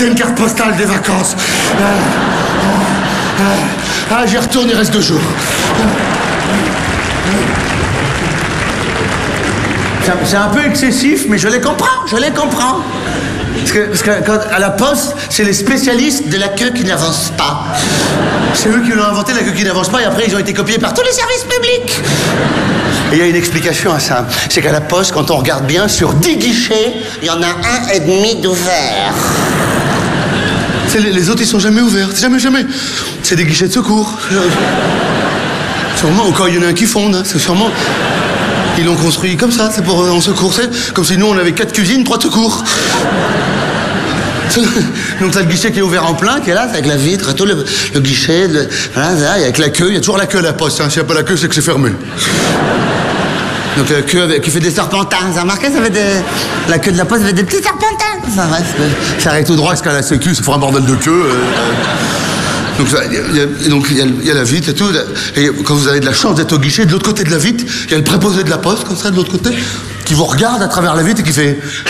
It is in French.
C'est une carte postale des vacances. J'y retourne, il reste 2 jours. C'est un peu excessif, mais je les comprends. Parce que quand, à la poste, c'est les spécialistes de la queue qui n'avance pas. C'est eux qui l'ont inventé, la queue qui n'avance pas, et après ils ont été copiés par tous les services publics. Et il y a une explication à ça. C'est qu'à la poste, quand on regarde bien, sur 10 guichets, il y en a 1,5 d'ouverts. Les autres, ils sont jamais ouverts. Jamais. C'est des guichets de secours. Sûrement, encore il y en a un qui fonde. Hein. C'est sûrement... Ils l'ont construit comme ça, c'est pour en secours. C'est comme si nous, on avait 4 cuisines, 3 secours. Donc t'as le guichet qui est ouvert en plein, qui est là, avec la vitre et tout, le guichet, voilà, là, avec la queue. Il y a toujours la queue à la poste. Hein. S'il n'y a pas la queue, c'est que c'est fermé. Donc la queue qui fait des serpentins. Vous avez remarqué, ça fait la queue de la poste, ça fait des petits serpentins. Ça arrive tout droit jusqu'à la sécu, c'est pour un bordel de queue. Donc il y a la vitre et tout. Et quand vous avez de la chance d'être au guichet, de l'autre côté de la vitre, il y a le préposé de la poste, comme ça, de l'autre côté, qui vous regarde à travers la vitre et qui fait...